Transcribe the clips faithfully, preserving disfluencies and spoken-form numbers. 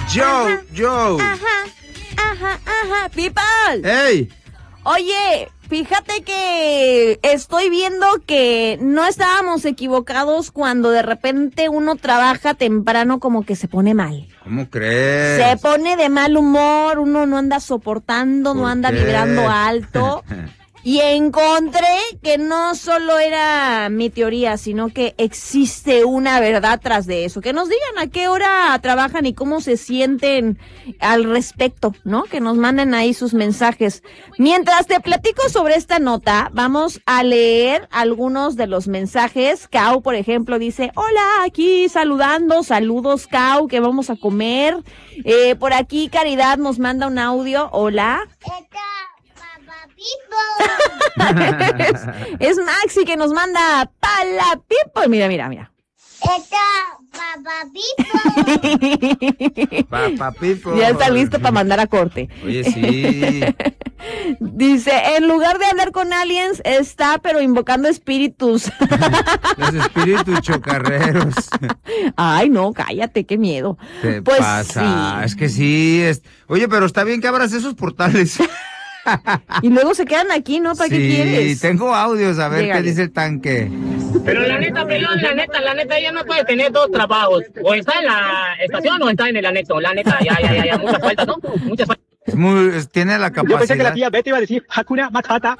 Joe, Joe. Ajá, ajá, ajá. People. ¡Ey! Oye, fíjate que estoy viendo que no estábamos equivocados cuando de repente uno trabaja temprano como que se pone mal. ¿Cómo crees? Se pone de mal humor, uno no anda soportando, no anda qué? vibrando alto. Y encontré que no solo era mi teoría, sino que existe una verdad tras de eso. Que nos digan a qué hora trabajan y cómo se sienten al respecto, ¿no? Que nos manden ahí sus mensajes. Mientras te platico sobre esta nota, vamos a leer algunos de los mensajes. Cau, por ejemplo, dice, hola, aquí saludando, saludos Cau, que vamos a comer. Eh, por aquí Caridad nos manda un audio, hola. es, es Maxi que nos manda Pala People. Mira, mira, mira. Papa People. Papa People. Ya está listo para mandar a corte. Oye, sí. Dice, en lugar de hablar con aliens, está pero invocando espíritus. Los espíritus chocarreros. Ay, no, cállate, qué miedo. ¿Qué pues pasa? Sí. Es que sí. Es... Oye, pero está bien que abras esos portales. Y luego se quedan aquí, ¿no? ¿Para sí, qué quieres? Sí, tengo audios, a ver Llegale. qué dice el tanque. Pero la neta, pelón, la neta, la neta, ella no puede tener dos trabajos. O está en la estación o está en el anexo. La neta, ya, ya, ya, ya, muchas faltas, ¿no? Muchas faltas. Es muy, es- tiene la capacidad. Yo pensé que la tía Betty iba a decir Hakuna Matata.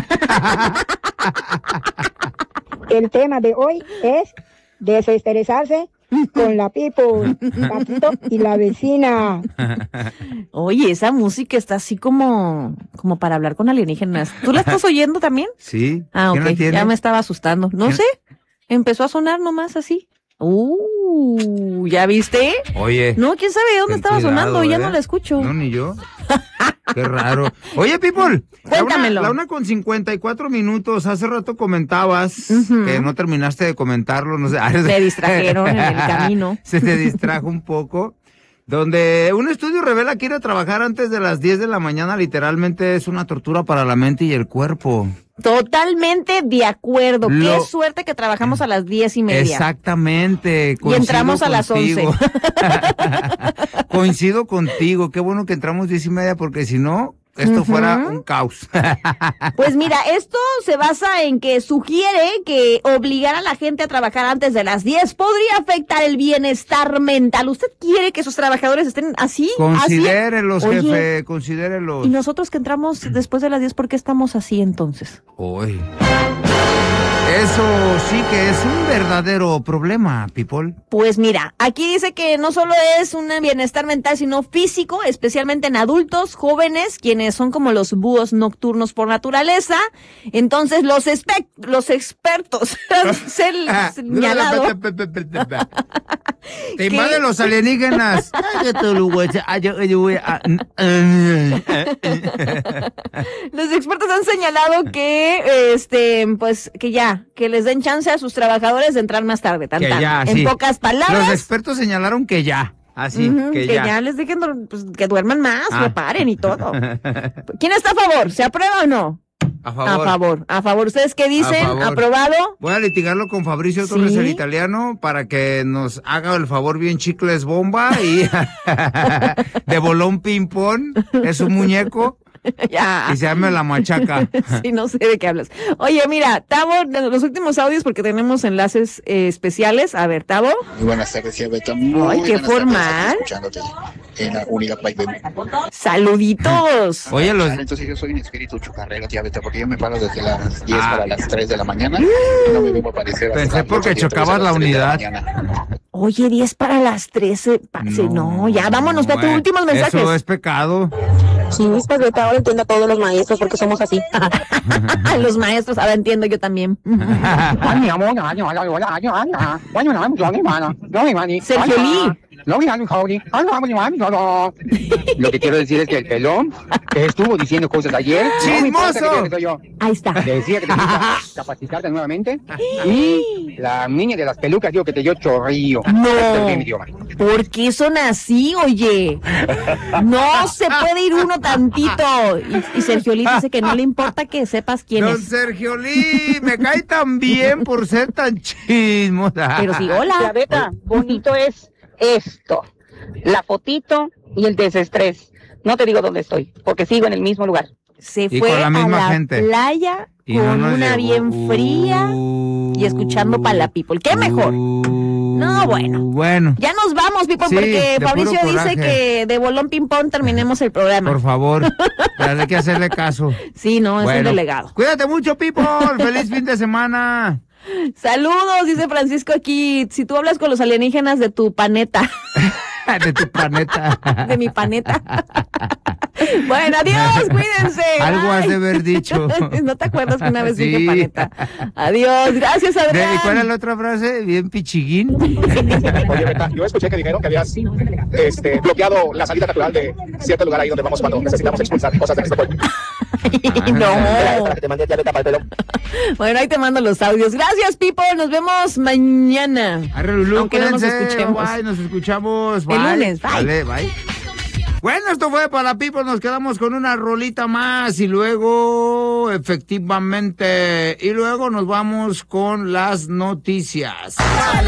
El tema de hoy es desestresarse con la People, Paquito y la vecina. Oye, esa música está así como, como para hablar con alienígenas. ¿Tú la estás oyendo también? Sí. Ah, ¿Quién ok, la tiene? ya me estaba asustando. No ¿Quién? sé, empezó a sonar nomás así. Uh, ¿ya viste? Oye. No, quién sabe de dónde ten estaba cuidado, sonando, ya ¿eh? no la escucho. No, ni yo. Qué raro. Oye, People. Cuéntamelo. La una, la una con cincuenta y cuatro minutos. Hace rato comentabas Ujú. que no terminaste de comentarlo. No sé. Me distrajeron en el camino. Se te distrajo un poco. Donde un estudio revela que ir a trabajar antes de las diez de la mañana literalmente es una tortura para la mente y el cuerpo. Totalmente de acuerdo. Lo- Qué suerte que trabajamos a las diez y media. Exactamente. Y coincido entramos a las contigo. once. Coincido contigo. Qué bueno que entramos diez y media porque si no, esto Ujú. fuera un caos. Pues mira, esto se basa en que sugiere que obligar a la gente a trabajar antes de las diez podría afectar el bienestar mental. ¿Usted quiere que sus trabajadores estén así? Considérelos, ¿Así? Oye, jefe, considérelos. ¿y nosotros que entramos después de las diez, por qué estamos así entonces? Uy. Eso sí que es un verdadero problema, people. Pues mira, aquí dice que no solo es un bienestar mental, sino físico, especialmente en adultos, jóvenes, quienes son como los búhos nocturnos por naturaleza. Entonces, los, espe- los expertos han sel- señalado... Te invaden los alienígenas. Los expertos han señalado que, este, pues, que ya, que les den chance a sus trabajadores de entrar más tarde, tan Que tarde. ya, En sí. pocas palabras. Los expertos señalaron que ya. Así, ujú, que, que ya. ya. les dejen, dor- pues, que duerman más, Ah. reparen y todo. ¿Quién está a favor? ¿Se aprueba o no? A favor. A favor, a favor. ¿Ustedes qué dicen? favor. ¿Aprobado? Voy a litigarlo con Fabricio Torres, ¿Sí? el italiano, para que nos haga el favor bien chicles bomba y de bolón ping-pong. Es un muñeco. Ya. Y se llama la machaca. Sí, no sé de qué hablas. Oye, mira, Tavo, los últimos audios, porque tenemos enlaces eh, especiales. A ver, Tavo. Muy buenas tardes, tía Beto. Muy Ay, qué buenas tardes, formal. aquí escuchándote en la unidad Baibén. Saluditos. Oye, los... Entonces yo soy un espíritu chocarrero, tía Beto, porque yo me paro desde las diez Ah. para las tres de la mañana y no me vengo a aparecer hasta Pensé las porque ocho, diez, chocabas a las la tres de unidad. mañana. Oye, diez para las trece. Parce, no, ya vámonos, ve a tus eh, últimos mensajes. Eso es pecado. Sí, pues ahorita ahora entiendo a todos los maestros porque somos así. Los maestros, ahora entiendo yo también. Sergio Lee. Lo que quiero decir es que el pelón que estuvo diciendo cosas ayer. ¡Chismoso! No me importa que diga que soy yo. Ahí está. Te decía que te necesitas capacitarte nuevamente. Y la niña de las pelucas dijo que te dio chorrillo. No. Este es bien idioma. ¿Por qué son así, oye? No se puede ir uno tantito. Y, y Sergio Lee dice que no le importa que sepas quién Don es. Sergio Lee, me cae tan bien por ser tan chismosa. Pero sí, hola. Beta, bonito es esto. la fotito y el desestrés. No te digo dónde estoy, porque sigo en el mismo lugar. Se Y fue con la a misma la gente. playa Y no con nos una llegó. bien fría y escuchando para la people. ¿Qué mejor? No, bueno. Bueno. Ya nos vamos, people, Sí, porque de Fabricio puro dice coraje. que de bolón ping-pong terminemos el programa. Por favor, hay que hacerle caso. Sí, no, es Bueno, un delegado. Cuídate mucho, people. Feliz fin de semana. Saludos, dice Francisco aquí. Si tú hablas con los alienígenas de tu planeta, De tu planeta. de mi planeta. Bueno, adiós, cuídense. Algo has Bye. de haber dicho. ¿No te acuerdas que una vez Sí. dije planeta? Adiós, gracias, De- Adrián. ¿Y cuál es la otra frase? Bien pichiguín. Oye, Beta, yo escuché que dijeron que habías este, bloqueado la salida natural de cierto lugar ahí donde vamos cuando necesitamos expulsar cosas de nuestro cuerpo. No. Para que te mande ya Beta para el pelo. Bueno, ahí te mando los audios. Gracias, people. Nos vemos mañana. Arre, Lulú, Aunque no nos cuídense. escuchemos. Bye, nos escuchamos. El Bye. lunes, bye. Vale, bye. Bueno, esto fue para People. Nos quedamos con una rolita más y luego, efectivamente, y luego nos vamos con las noticias.